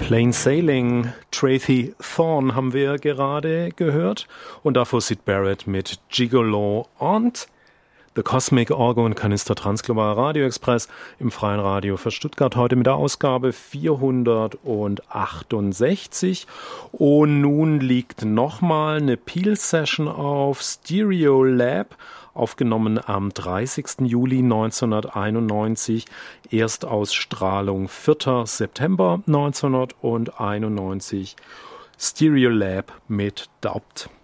Plain Sailing, Tracy Thorn haben wir gerade gehört und davor Syd Barrett mit Gigolo und The Cosmic Organ Kanister Transglobal Radio Express im Freien Radio für Stuttgart heute mit der Ausgabe 468 und nun liegt nochmal eine Peel-Session auf Stereo Lab, aufgenommen am 30. Juli 1991, Erstausstrahlung 4. September 1991, Stereo Lab mit Doubt.